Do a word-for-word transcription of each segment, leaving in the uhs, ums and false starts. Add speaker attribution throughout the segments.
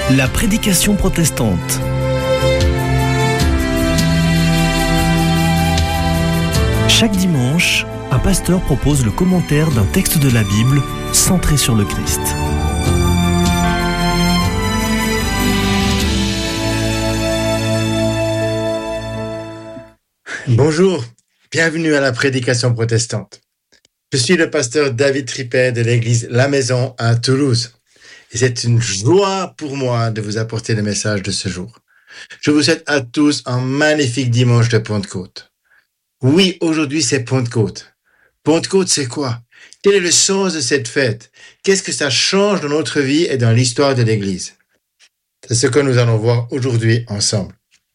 Speaker 1: La prédication protestante. Chaque dimanche, un pasteur propose le commentaire d'un texte de la Bible centré sur le Christ.
Speaker 2: Bonjour, bienvenue à la prédication protestante. Je suis le pasteur David Tripet de l'église La Maison à Toulouse. Et c'est une joie pour moi de vous apporter le message de ce jour. Je vous souhaite à tous un magnifique dimanche de Pentecôte. Oui, aujourd'hui c'est Pentecôte. Pentecôte, c'est quoi? Quel est le sens de cette fête? Qu'est-ce que ça change dans notre vie et dans l'histoire de l'église? C'est ce que nous allons voir aujourd'hui ensemble.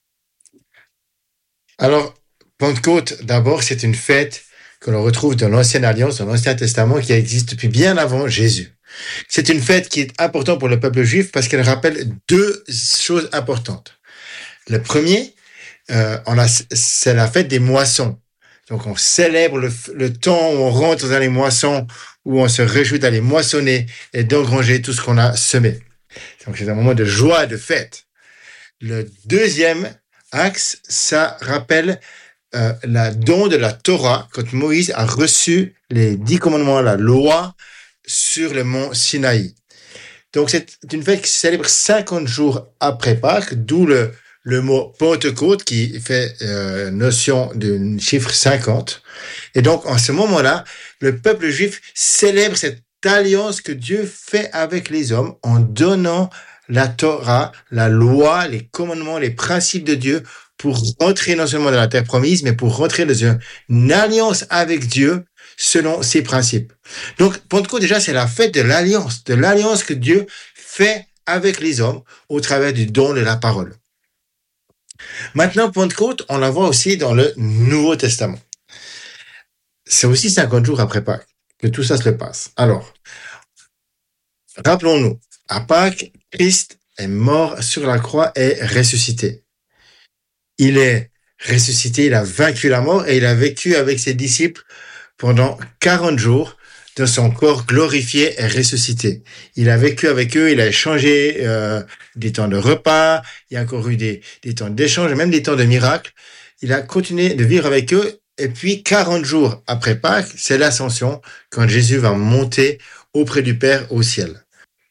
Speaker 2: Alors, Pentecôte, d'abord, c'est une fête que l'on retrouve dans l'Ancienne Alliance, dans l'Ancien Testament, qui existe depuis bien avant Jésus. C'est une fête qui est importante pour le peuple juif parce qu'elle rappelle deux choses importantes. Le premier, euh, on a, c'est la fête des moissons. Donc, on célèbre le, le temps où on rentre dans les moissons, où on se réjouit d'aller moissonner et d'engranger tout ce qu'on a semé. Donc, c'est un moment de joie et de fête. Le deuxième axe, ça rappelle euh, la don de la Torah, quand Moïse a reçu les dix commandements, la loi, sur le mont Sinaï. Donc, c'est une fête qui se célèbre cinquante jours après Pâques, d'où le, le mot Pentecôte qui fait euh, notion d'un chiffre cinquante. Et donc, en ce moment-là, le peuple juif célèbre cette alliance que Dieu fait avec les hommes en donnant la Torah, la loi, les commandements, les principes de Dieu pour rentrer non seulement dans la terre promise, mais pour rentrer dans une, une alliance avec Dieu selon ses principes. Donc, Pentecôte, déjà, c'est la fête de l'alliance, de l'alliance que Dieu fait avec les hommes au travers du don de la parole. Maintenant, Pentecôte, on la voit aussi dans le Nouveau Testament. C'est aussi cinquante jours après Pâques que tout ça se passe. Alors, rappelons-nous, à Pâques, Christ est mort sur la croix et ressuscité. Il est ressuscité, il a vaincu la mort et il a vécu avec ses disciples pendant quarante jours dans son corps glorifié et ressuscité. Il a vécu avec eux, il a échangé euh, des temps de repas, il y a encore eu des, des temps d'échange, même des temps de miracles. Il a continué de vivre avec eux et puis quarante jours après Pâques, c'est l'ascension quand Jésus va monter auprès du Père au ciel.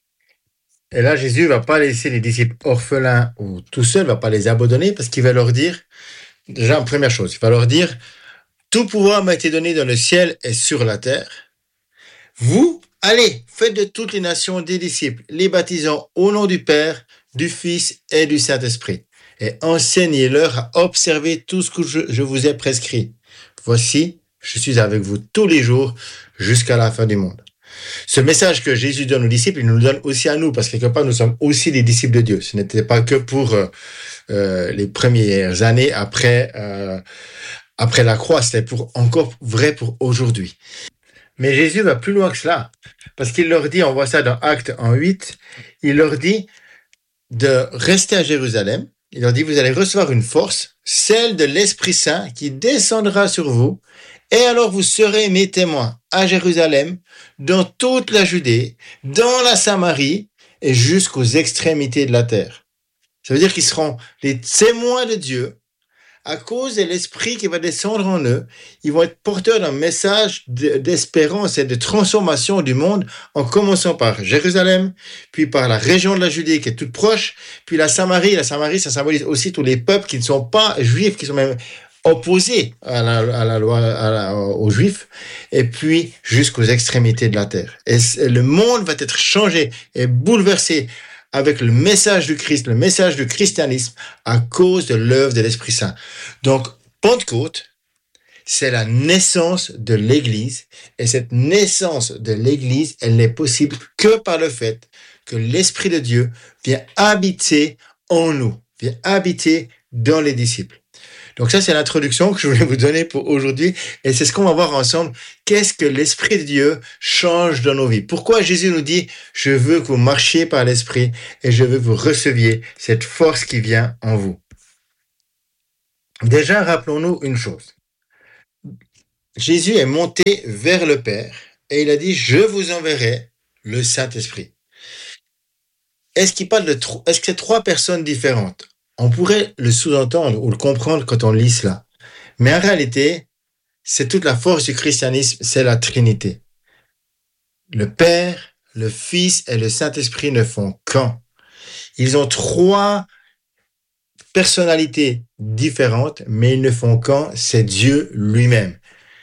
Speaker 2: Et là, Jésus va pas laisser les disciples orphelins ou tout seuls, va pas les abandonner parce qu'il va leur dire, déjà, première chose, il va leur dire, tout pouvoir m'a été donné dans le ciel et sur la terre. Vous, allez, faites de toutes les nations des disciples, les baptisant au nom du Père, du Fils et du Saint-Esprit. Et enseignez-leur à observer tout ce que je, je vous ai prescrit. Voici, je suis avec vous tous les jours jusqu'à la fin du monde. Ce message que Jésus donne aux disciples, il nous le donne aussi à nous, parce que quelque part, nous sommes aussi des disciples de Dieu. Ce n'était pas que pour euh, euh, les premières années après... Euh, Après la croix, c'était pour, encore vrai pour aujourd'hui. Mais Jésus va plus loin que cela. Parce qu'il leur dit, on voit ça dans Actes en huit, il leur dit de rester à Jérusalem. Il leur dit, vous allez recevoir une force, celle de l'Esprit Saint qui descendra sur vous. Et alors vous serez mes témoins à Jérusalem, dans toute la Judée, dans la Samarie et jusqu'aux extrémités de la terre. Ça veut dire qu'ils seront les témoins de Dieu. À cause de l'esprit qui va descendre en eux, ils vont être porteurs d'un message d'espérance et de transformation du monde, en commençant par Jérusalem, puis par la région de la Judée qui est toute proche, puis la Samarie. La Samarie, ça symbolise aussi tous les peuples qui ne sont pas juifs, qui sont même opposés à la, à la loi, à la, aux juifs, et puis jusqu'aux extrémités de la terre. Et le monde va être changé et bouleversé avec le message du Christ, le message du christianisme, à cause de l'œuvre de l'Esprit Saint. Donc, Pentecôte, c'est la naissance de l'Église, et cette naissance de l'Église, elle n'est possible que par le fait que l'Esprit de Dieu vient habiter en nous, vient habiter dans les disciples. Donc ça, c'est l'introduction que je voulais vous donner pour aujourd'hui, et c'est ce qu'on va voir ensemble. Qu'est-ce que l'Esprit de Dieu change dans nos vies? Pourquoi Jésus nous dit, je veux que vous marchiez par l'Esprit, et je veux que vous receviez cette force qui vient en vous? Déjà, rappelons-nous une chose. Jésus est monté vers le Père, et il a dit, je vous enverrai le Saint-Esprit. est-ce qu'il parle de tro- est-ce que c'est trois personnes différentes? On pourrait le sous-entendre ou le comprendre quand on lit cela. Mais en réalité, c'est toute la force du christianisme, c'est la Trinité. Le Père, le Fils et le Saint-Esprit ne font qu'un. Ils ont trois personnalités différentes, mais ils ne font qu'un, c'est Dieu lui-même.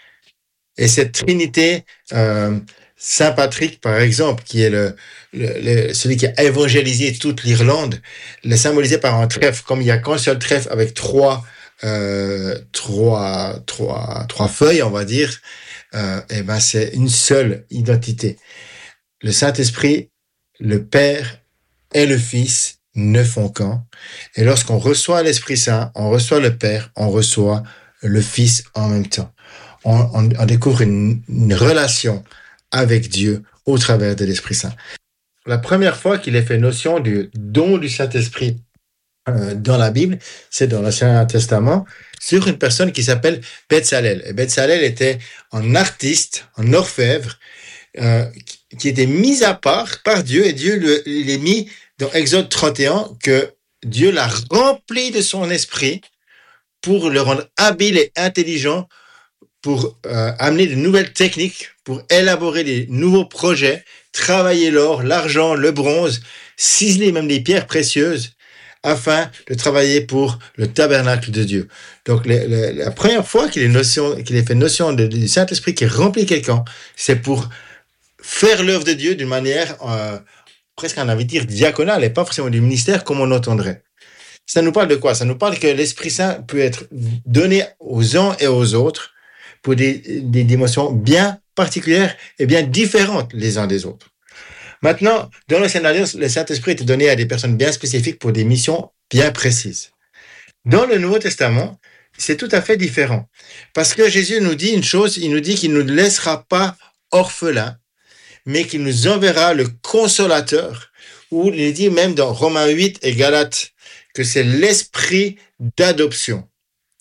Speaker 2: Et cette Trinité, euh, Saint Patrick, par exemple, qui est le, le, le, celui qui a évangélisé toute l'Irlande, le symbolisé par un trèfle, comme il n'y a qu'un seul trèfle avec trois, euh, trois, trois, trois feuilles, on va dire, euh, et ben c'est une seule identité. Le Saint-Esprit, le Père et le Fils ne font qu'un. Et lorsqu'on reçoit l'Esprit Saint, on reçoit le Père, on reçoit le Fils en même temps. On, on, on découvre une, une relation avec Dieu au travers de l'Esprit Saint. La première fois qu'il est fait notion du don du Saint-Esprit euh, dans la Bible, c'est dans l'Ancien Testament, sur une personne qui s'appelle Bezalel. Et Bezalel était un artiste, un orfèvre, euh, qui était mis à part par Dieu, et Dieu le, il est mis dans Exode trente et un, que Dieu l'a rempli de son esprit pour le rendre habile et intelligent, pour euh, amener de nouvelles techniques, pour élaborer des nouveaux projets, travailler l'or, l'argent, le bronze, ciseler même des pierres précieuses, afin de travailler pour le tabernacle de Dieu. Donc, le, le, la première fois qu'il est, notion, qu'il est fait notion de, du Saint-Esprit qui remplit quelqu'un, c'est pour faire l'œuvre de Dieu d'une manière, euh, presque on a envie de dire diaconale, et pas forcément du ministère comme on entendrait. Ça nous parle de quoi? Ça nous parle que l'Esprit Saint peut être donné aux uns et aux autres pour des, des dimensions bien particulières et bien différentes les uns des autres. Maintenant, dans l'Ancienne Alliance, le Saint-Esprit était donné à des personnes bien spécifiques pour des missions bien précises. Dans le Nouveau Testament, c'est tout à fait différent. Parce que Jésus nous dit une chose, il nous dit qu'il ne nous laissera pas orphelins, mais qu'il nous enverra le Consolateur, ou il dit même dans Romains huit et Galates que c'est l'esprit d'adoption.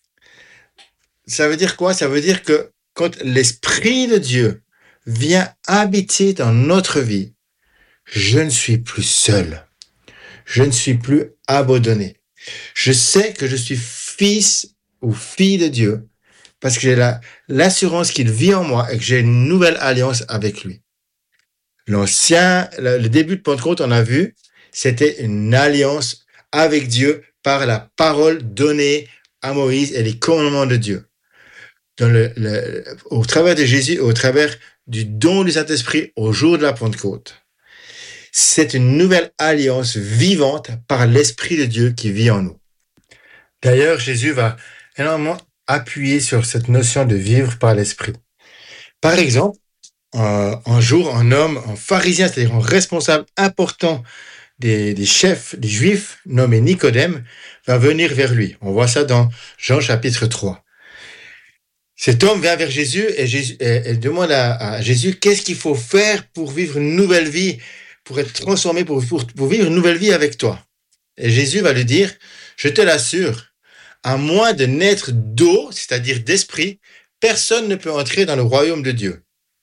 Speaker 2: Ça veut dire quoi? Ça veut dire que quand l'Esprit de Dieu vient habiter dans notre vie, je ne suis plus seul. Je ne suis plus abandonné. Je sais que je suis fils ou fille de Dieu parce que j'ai la, l'assurance qu'il vit en moi et que j'ai une nouvelle alliance avec lui. L'ancien, le, le début de Pentecôte, on a vu, c'était une alliance avec Dieu par la parole donnée à Moïse et les commandements de Dieu. Dans le, le, au travers de Jésus, au travers du don du Saint-Esprit au jour de la Pentecôte. C'est une nouvelle alliance vivante par l'Esprit de Dieu qui vit en nous. D'ailleurs, Jésus va énormément appuyer sur cette notion de vivre par l'Esprit. Par exemple, euh, un jour, un homme, un pharisien, c'est-à-dire un responsable important des, des chefs, des Juifs, nommé Nicodème, va venir vers lui. On voit ça dans Jean chapitre trois. Cet homme vient vers Jésus et, Jésus, et, et demande à, à Jésus qu'est-ce qu'il faut faire pour vivre une nouvelle vie, pour être transformé, pour, pour, pour vivre une nouvelle vie avec toi. Et Jésus va lui dire, je te l'assure, à moins de naître d'eau, c'est-à-dire d'esprit, personne ne peut entrer dans le royaume de Dieu.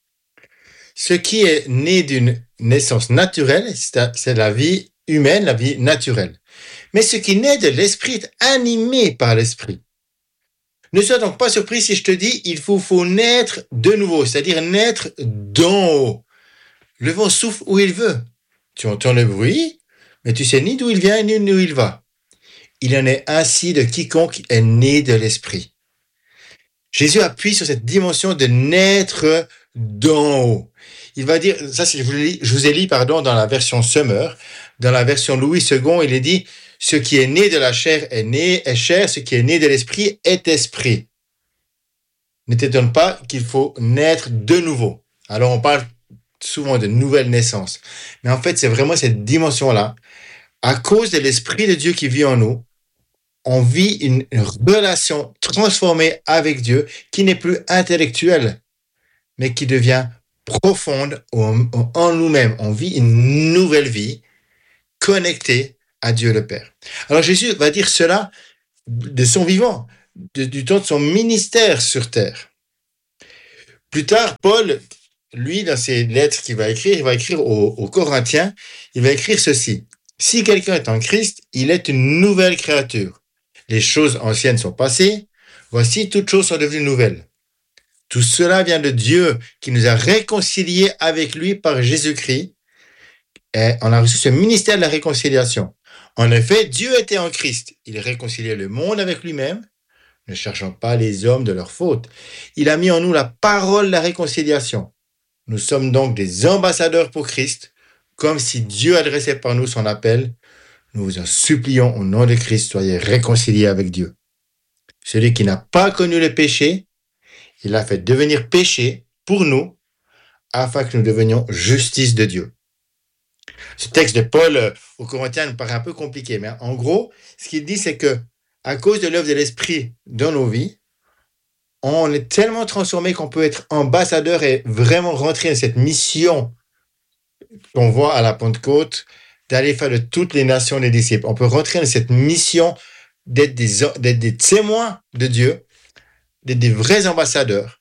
Speaker 2: Ce qui est né d'une naissance naturelle, c'est la vie humaine, la vie naturelle. Mais ce qui naît de l'esprit est animé par l'esprit. Ne sois donc pas surpris si je te dis, il faut, faut naître de nouveau, c'est-à-dire naître d'en haut. Le vent souffle où il veut. Tu entends le bruit, mais tu sais ni d'où il vient ni d'où il va. Il en est ainsi de quiconque est né de l'esprit. Jésus appuie sur cette dimension de naître d'en haut. Il va dire, ça je vous, lis, je vous ai lu pardon, dans la version Summer, dans la version Louis second, il est dit, ce qui est né de la chair est né, est chair, ce qui est né de l'esprit est esprit. Ne t'étonne pas qu'il faut naître de nouveau. Alors on parle souvent de nouvelle naissance. Mais en fait, c'est vraiment cette dimension-là. À cause de l'Esprit de Dieu qui vit en nous, on vit une relation transformée avec Dieu qui n'est plus intellectuelle, mais qui devient profonde en nous-mêmes. On vit une nouvelle vie connectée à Dieu le Père. Alors Jésus va dire cela de son vivant, de, du temps de son ministère sur terre. Plus tard, Paul, lui, dans ses lettres qu'il va écrire, il va écrire aux, aux Corinthiens, il va écrire ceci. Si quelqu'un est en Christ, il est une nouvelle créature. Les choses anciennes sont passées, voici toutes choses sont devenues nouvelles. Tout cela vient de Dieu qui nous a réconciliés avec lui par Jésus-Christ. Et on a reçu ce ministère de la réconciliation. En effet, Dieu était en Christ. Il réconciliait le monde avec lui-même, ne cherchant pas les hommes de leurs fautes. Il a mis en nous la parole de la réconciliation. Nous sommes donc des ambassadeurs pour Christ, comme si Dieu adressait par nous son appel. Nous vous en supplions au nom de Christ, soyez réconciliés avec Dieu. Celui qui n'a pas connu le péché, il l'a fait devenir péché pour nous, afin que nous devenions justice de Dieu. Ce texte de Paul euh, aux Corinthiens nous paraît un peu compliqué, mais en gros, ce qu'il dit, c'est que à cause de l'œuvre de l'Esprit dans nos vies, on est tellement transformé qu'on peut être ambassadeur et vraiment rentrer dans cette mission qu'on voit à la Pentecôte, d'aller faire de toutes les nations des disciples. On peut rentrer dans cette mission d'être des, d'être des témoins de Dieu, d'être des vrais ambassadeurs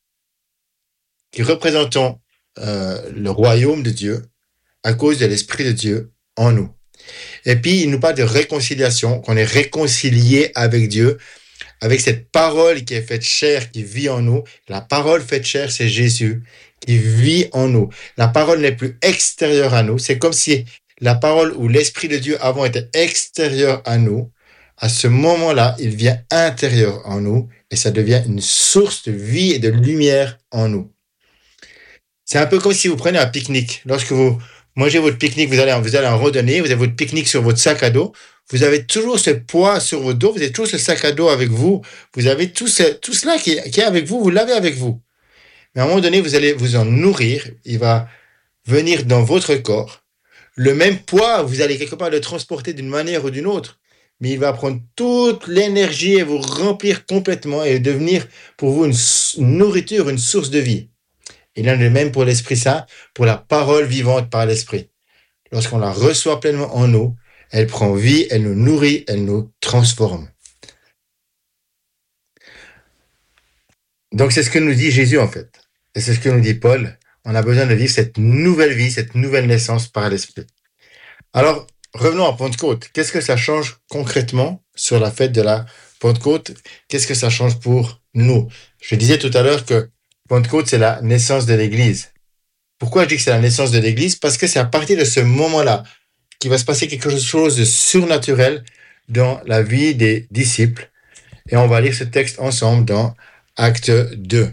Speaker 2: qui représentent euh, le royaume de Dieu à cause de l'Esprit de Dieu en nous. Et puis, il nous parle de réconciliation, qu'on est réconcilié avec Dieu, avec cette parole qui est faite chair, qui vit en nous. La parole faite chair, c'est Jésus qui vit en nous. La parole n'est plus extérieure à nous. C'est comme si la parole ou l'Esprit de Dieu avant était extérieur à nous. À ce moment-là, il vient intérieur en nous et ça devient une source de vie et de lumière en nous. C'est un peu comme si vous prenez un pique-nique. Lorsque vous mangez votre pique-nique, vous allez, vous allez en randonnée, vous avez votre pique-nique sur votre sac à dos, vous avez toujours ce poids sur votre dos, vous avez toujours ce sac à dos avec vous, vous avez tout, ce, tout cela qui, qui est avec vous, vous l'avez avec vous. Mais à un moment donné, vous allez vous en nourrir, il va venir dans votre corps. Le même poids, vous allez quelque part le transporter d'une manière ou d'une autre, mais il va prendre toute l'énergie et vous remplir complètement et devenir pour vous une, une nourriture, une source de vie. Il en est de même pour l'Esprit Saint, pour la parole vivante par l'Esprit. Lorsqu'on la reçoit pleinement en nous, elle prend vie, elle nous nourrit, elle nous transforme. Donc c'est ce que nous dit Jésus en fait. Et c'est ce que nous dit Paul. On a besoin de vivre cette nouvelle vie, cette nouvelle naissance par l'Esprit. Alors, revenons à Pentecôte. Qu'est-ce que ça change concrètement sur la fête de la Pentecôte? Qu'est-ce que ça change pour nous? Je disais tout à l'heure que Pentecôte, c'est la naissance de l'Église. Pourquoi je dis que c'est la naissance de l'Église? Parce que c'est à partir de ce moment-là qu'il va se passer quelque chose de surnaturel dans la vie des disciples. Et on va lire ce texte ensemble dans Acte deux.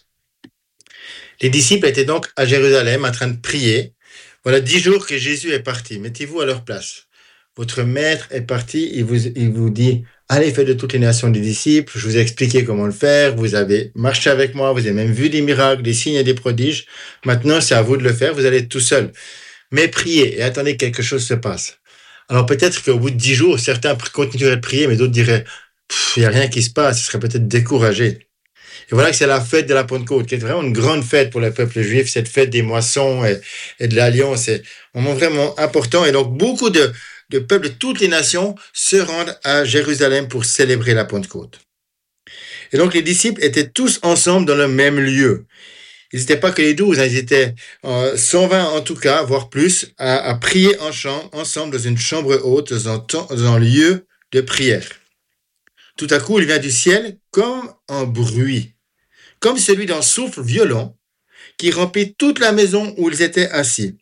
Speaker 2: Les disciples étaient donc à Jérusalem en train de prier. Voilà dix jours que Jésus est parti. Mettez-vous à leur place. Votre maître est parti, il vous, il vous dit, allez, faites de toutes les nations des disciples, je vous ai expliqué comment le faire, vous avez marché avec moi, vous avez même vu des miracles, des signes et des prodiges. Maintenant, c'est à vous de le faire, vous allez être tout seul. Mais priez et attendez que quelque chose se passe. Alors peut-être qu'au bout de dix jours, certains continueraient de prier, mais d'autres diraient, il n'y a rien qui se passe, ce serait peut-être découragé. Et voilà que c'est la fête de la Pentecôte, qui est vraiment une grande fête pour le peuple juif, cette fête des moissons et, et de l'Alliance. C'est un moment vraiment important. Et donc, beaucoup de, de peuples de toutes les nations se rendent à Jérusalem pour célébrer la Pentecôte. Et donc, les disciples étaient tous ensemble dans le même lieu. Ils n'étaient pas que les douze, hein, ils étaient euh, cent vingt en tout cas, voire plus, à, à prier en chambre, ensemble dans une chambre haute, dans un, dans un lieu de prière. Tout à coup, il vient du ciel comme un bruit, comme celui d'un souffle violent qui remplit toute la maison où ils étaient assis.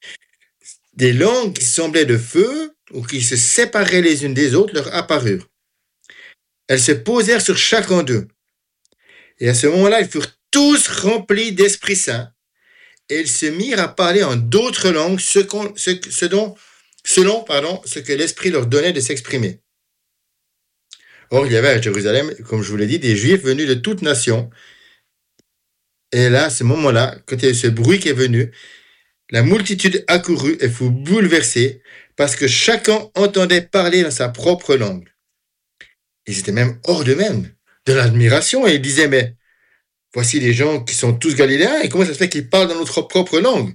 Speaker 2: Des langues qui semblaient de feu ou qui se séparaient les unes des autres leur apparurent. Elles se posèrent sur chacun d'eux. Et à ce moment-là, ils furent tous remplis d'Esprit Saint et ils se mirent à parler en d'autres langues ce qu'on, ce, ce dont, selon pardon, ce que l'Esprit leur donnait de s'exprimer. Or, il y avait à Jérusalem, comme je vous l'ai dit, des Juifs venus de toutes nations. Et là, à ce moment-là, quand il y a eu ce bruit qui est venu, la multitude accourut et fut bouleversée parce que chacun entendait parler dans sa propre langue. Ils étaient même hors d'eux-mêmes, de l'admiration, et ils disaient, mais voici les gens qui sont tous galiléens, et comment ça se fait qu'ils parlent dans notre propre langue?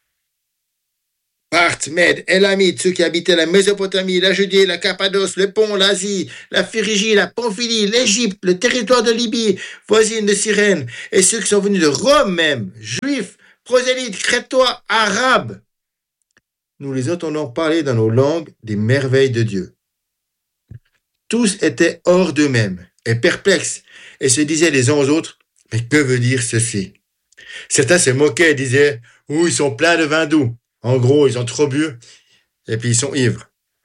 Speaker 2: Parthes, Mèdes, Élamites, ceux qui habitaient la Mésopotamie, la Judée, la Cappadoce, le Pont, l'Asie, la Phrygie, la Pamphylie, l'Égypte, le territoire de Libye, voisine de Cyrène, et ceux qui sont venus de Rome même, juifs, prosélytes, crétois, arabes. nous les entendons parler dans nos langues des merveilles de Dieu. Tous étaient hors d'eux-mêmes et perplexes et se disaient les uns aux autres, mais que veut dire ceci? Certains se moquaient et disaient, ouh, ils sont pleins de vin doux. En gros, ils ont trop bu et puis ils sont ivres.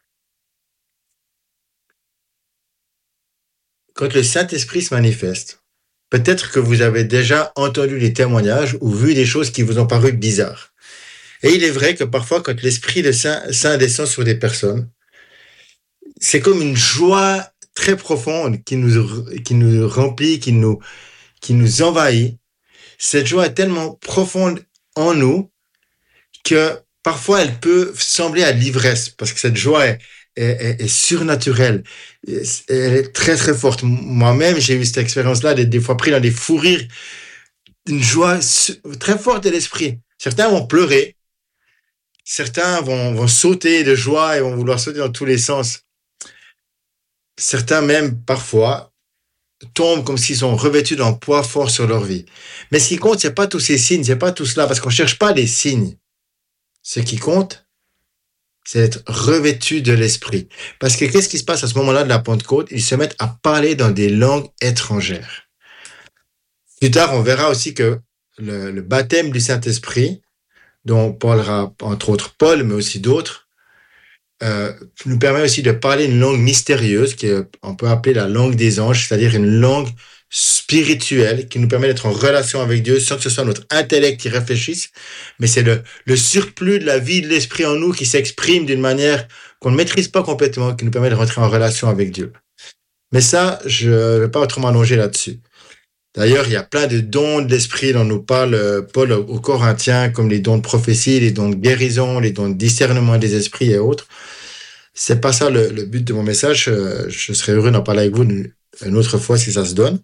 Speaker 2: Quand le Saint-Esprit se manifeste, peut-être que vous avez déjà entendu des témoignages ou vu des choses qui vous ont paru bizarres. Et il est vrai que parfois, quand l'Esprit de Saint, Saint descend sur des personnes, c'est comme une joie très profonde qui nous, qui nous remplit, qui nous, qui nous envahit. Cette joie est tellement profonde en nous que parfois elle peut sembler à l'ivresse, parce que cette joie est, est, est surnaturelle. Elle est très très forte. Moi-même, j'ai eu cette expérience-là, des, des fois pris dans des fous rires, une joie très forte de l'esprit. Certains vont pleurer, certains vont, vont sauter de joie et vont vouloir sauter dans tous les sens. Certains même, parfois, tombent comme s'ils sont revêtus d'un poids fort sur leur vie. Mais ce qui compte, c'est pas tous ces signes, c'est pas tout cela, parce qu'on cherche pas des signes. Ce qui compte, c'est d'être revêtu de l'esprit. Parce que qu'est-ce qui se passe à ce moment-là de la Pentecôte? Ils se mettent à parler dans des langues étrangères. Plus tard, on verra aussi que le, le baptême du Saint-Esprit, dont parlera entre autres Paul, mais aussi d'autres, Euh, nous permet aussi de parler une langue mystérieuse qu'on peut appeler la langue des anges, c'est-à-dire une langue spirituelle qui nous permet d'être en relation avec Dieu sans que ce soit notre intellect qui réfléchisse, mais c'est le, le surplus de la vie de l'esprit en nous qui s'exprime d'une manière qu'on ne maîtrise pas complètement, qui nous permet de rentrer en relation avec Dieu. Mais ça, je ne vais pas autrement allonger là-dessus. D'ailleurs, il y a plein de dons de l'esprit dont nous parle Paul aux Corinthiens, comme les dons de prophétie, les dons de guérison, les dons de discernement des esprits et autres. C'est pas ça le, le but de mon message. Je serais heureux d'en parler avec vous une autre fois si ça se donne.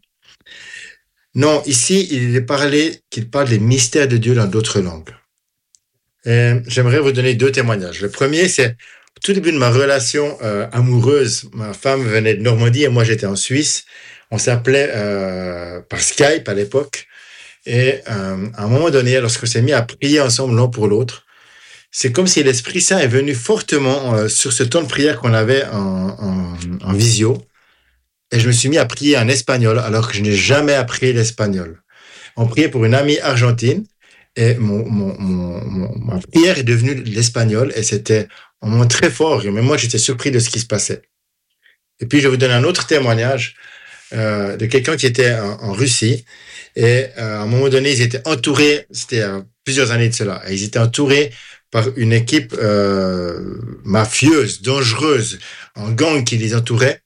Speaker 2: Non, ici, il est parlé qu'il parle des mystères de Dieu dans d'autres langues. Et j'aimerais vous donner deux témoignages. Le premier, c'est au tout début de ma relation euh, amoureuse. Ma femme venait de Normandie et moi, j'étais en Suisse. On s'appelait euh, par Skype à l'époque. Et euh, à un moment donné, lorsqu'on s'est mis à prier ensemble l'un pour l'autre, c'est comme si l'Esprit Saint est venu fortement euh, sur ce temps de prière qu'on avait en, en, en visio. Et je me suis mis à prier en espagnol alors que je n'ai jamais appris l'espagnol. On priait pour une amie argentine et mon, mon, mon, mon, ma prière est devenue l'espagnol et c'était un moment très fort. Mais moi, j'étais surpris de ce qui se passait. Et puis, je vais vous donner un autre témoignage euh, de quelqu'un qui était en, en Russie. Et euh, à un moment donné, ils étaient entourés, c'était euh, plusieurs années de cela, et ils étaient entourés par une équipe euh, mafieuse, dangereuse, en gang qui les entourait.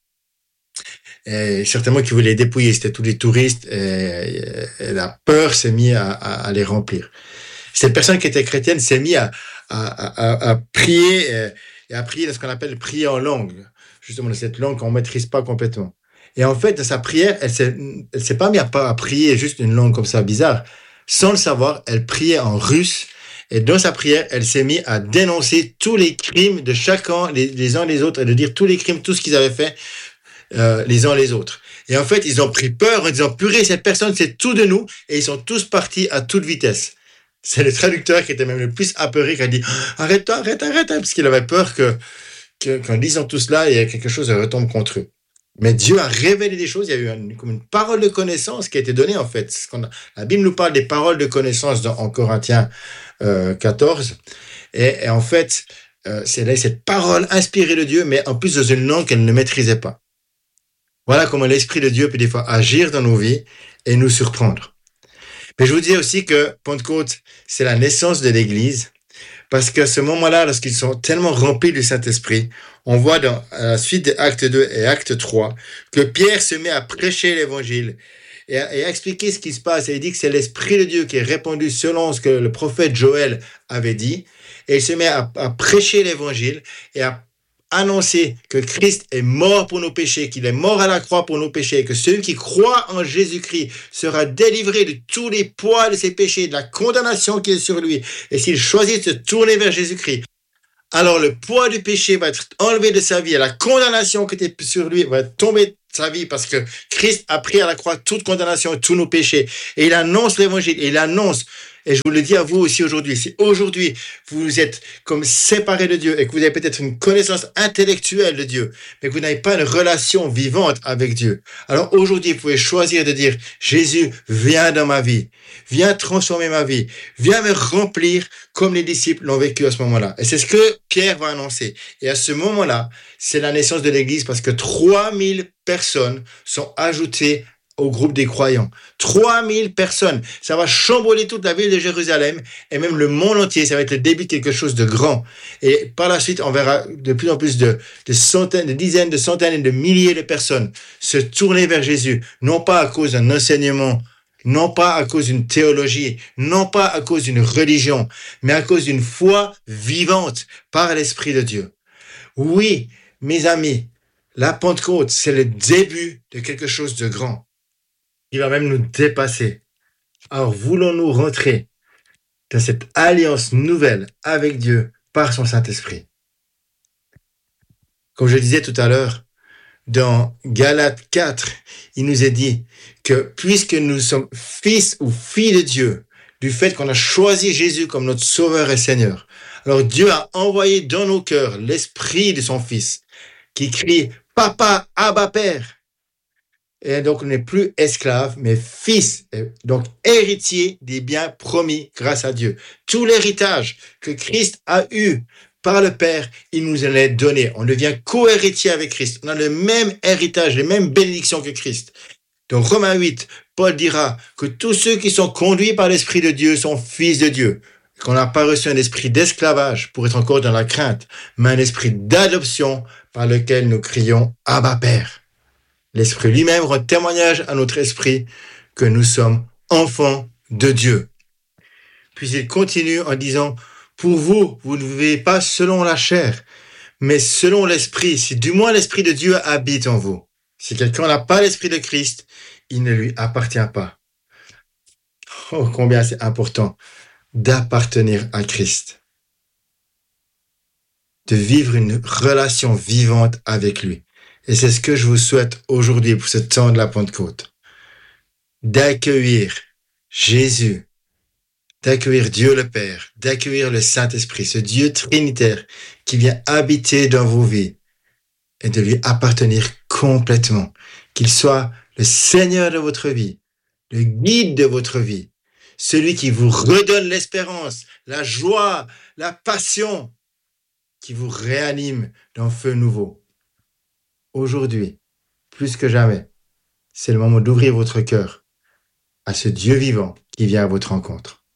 Speaker 2: Et certainement qui voulaient les dépouiller, c'était tous les touristes, et, et la peur s'est mise à, à, à les remplir. Cette personne qui était chrétienne s'est mise à, à, à, à prier, et, et à prier dans ce qu'on appelle prier en langue, justement dans cette langue qu'on ne maîtrise pas complètement. Et en fait, dans sa prière, elle s'est, elle s'est pas mise à, à prier juste une langue comme ça bizarre. Sans le savoir, elle priait en russe. Et dans sa prière, elle s'est mise à dénoncer tous les crimes de chacun, les, les uns les autres, et de dire tous les crimes, tout ce qu'ils avaient fait, euh, les uns les autres. Et en fait, ils ont pris peur en disant, purée, cette personne, c'est tout de nous, et ils sont tous partis à toute vitesse. C'est le traducteur qui était même le plus apeuré, qui a dit, arrête-toi, arrête, arrête, parce qu'il avait peur que, que, qu'en disant tout cela, il y a quelque chose qui retombe contre eux. Mais Dieu a révélé des choses, il y a eu une, comme une parole de connaissance qui a été donnée en fait. Ce qu'on a, la Bible nous parle des paroles de connaissance dans, en Corinthiens euh, quatorze. Et, et en fait, euh, c'est là cette parole inspirée de Dieu, mais en plus dans une langue qu'elle ne maîtrisait pas. Voilà comment l'Esprit de Dieu peut des fois agir dans nos vies et nous surprendre. Mais je vous dis aussi que Pentecôte, c'est la naissance de l'Église. Parce qu'à ce moment-là, lorsqu'ils sont tellement remplis du Saint-Esprit, on voit dans à la suite des Actes deux et Actes trois que Pierre se met à prêcher l'Évangile et à, et à expliquer ce qui se passe. Et il dit que c'est l'Esprit de Dieu qui est répandu selon ce que le prophète Joël avait dit. Et il se met à, à prêcher l'Évangile et à annoncer que Christ est mort pour nos péchés, qu'il est mort à la croix pour nos péchés, et que celui qui croit en Jésus-Christ sera délivré de tous les poids de ses péchés, de la condamnation qui est sur lui. Et s'il choisit de se tourner vers Jésus-Christ, alors le poids du péché va être enlevé de sa vie, et la condamnation qui était sur lui va tomber de sa vie, parce que Christ a pris à la croix toute condamnation, tous nos péchés. Et il annonce l'Évangile, et il annonce Et je vous le dis à vous aussi aujourd'hui, si aujourd'hui vous êtes comme séparés de Dieu et que vous avez peut-être une connaissance intellectuelle de Dieu, mais que vous n'avez pas une relation vivante avec Dieu, alors aujourd'hui vous pouvez choisir de dire, Jésus, viens dans ma vie, viens transformer ma vie, viens me remplir comme les disciples l'ont vécu à ce moment-là. Et c'est ce que Pierre va annoncer. Et à ce moment-là, c'est la naissance de l'Église parce que trois mille personnes sont ajoutées au groupe des croyants. trois mille personnes. Ça va chambouler toute la ville de Jérusalem et même le monde entier. Ça va être le début de quelque chose de grand. Et par la suite, on verra de plus en plus de, de centaines, de dizaines, de centaines et de milliers de personnes se tourner vers Jésus. Non pas à cause d'un enseignement, non pas à cause d'une théologie, non pas à cause d'une religion, mais à cause d'une foi vivante par l'Esprit de Dieu. Oui, mes amis, la Pentecôte, c'est le début de quelque chose de grand. Il va même nous dépasser. Alors, voulons-nous rentrer dans cette alliance nouvelle avec Dieu par son Saint-Esprit? Comme je disais tout à l'heure, dans Galates quatre, il nous est dit que puisque nous sommes fils ou filles de Dieu, du fait qu'on a choisi Jésus comme notre Sauveur et Seigneur, alors Dieu a envoyé dans nos cœurs l'Esprit de son Fils qui crie « Papa, Abba, Père ». Et donc, on n'est plus esclave, mais fils, donc héritier des biens promis grâce à Dieu. Tout l'héritage que Christ a eu par le Père, il nous l'a donné. On devient co-héritier avec Christ. On a le même héritage, les mêmes bénédictions que Christ. Dans Romains huit, Paul dira que tous ceux qui sont conduits par l'Esprit de Dieu sont fils de Dieu. Qu'on n'a pas reçu un esprit d'esclavage pour être encore dans la crainte, mais un esprit d'adoption par lequel nous crions « Abba, Père ». L'Esprit lui-même rend témoignage à notre esprit que nous sommes enfants de Dieu. Puis il continue en disant, pour vous, vous ne vivez pas selon la chair, mais selon l'Esprit, si du moins l'Esprit de Dieu habite en vous. Si quelqu'un n'a pas l'Esprit de Christ, il ne lui appartient pas. Oh, combien c'est important d'appartenir à Christ. De vivre une relation vivante avec lui. Et c'est ce que je vous souhaite aujourd'hui pour ce temps de la Pentecôte. D'accueillir Jésus, d'accueillir Dieu le Père, d'accueillir le Saint-Esprit, ce Dieu trinitaire qui vient habiter dans vos vies et de lui appartenir complètement. Qu'il soit le Seigneur de votre vie, le guide de votre vie, celui qui vous redonne l'espérance, la joie, la passion, qui vous réanime d'un feu nouveau. Aujourd'hui, plus que jamais, c'est le moment d'ouvrir votre cœur à ce Dieu vivant qui vient à votre rencontre.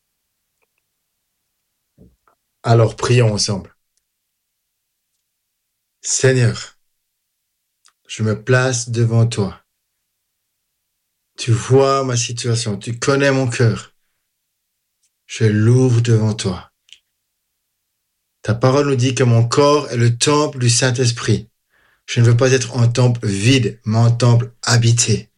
Speaker 2: Alors prions ensemble. Seigneur, je me place devant toi. Tu vois ma situation, tu connais mon cœur. Je l'ouvre devant toi. Ta parole nous dit que mon corps est le temple du Saint-Esprit. Je ne veux pas être un temple vide, mais un temple habité.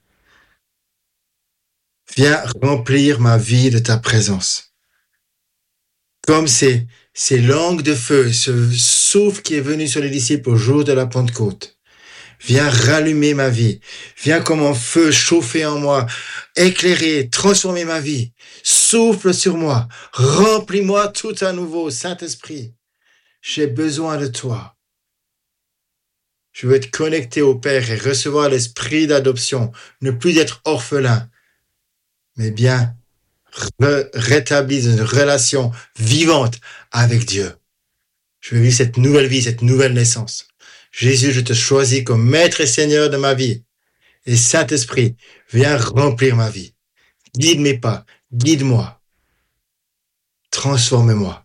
Speaker 2: Viens remplir ma vie de ta présence. Comme ces, ces langues de feu, ce souffle qui est venu sur les disciples au jour de la Pentecôte. Viens rallumer ma vie. Viens comme un feu chauffer en moi, éclairer, transformer ma vie. Souffle sur moi. Remplis-moi tout à nouveau, Saint-Esprit. J'ai besoin de toi. Je veux être connecté au Père et recevoir l'esprit d'adoption, ne plus être orphelin, mais bien re- rétablir une relation vivante avec Dieu. Je veux vivre cette nouvelle vie, cette nouvelle naissance. Jésus, je te choisis comme maître et seigneur de ma vie. Et Saint-Esprit, viens remplir ma vie. Guide mes pas, guide-moi. Transforme-moi.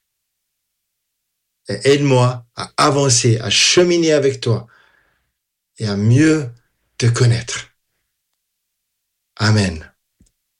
Speaker 2: Et aide-moi à avancer, à cheminer avec toi et à mieux te connaître. Amen.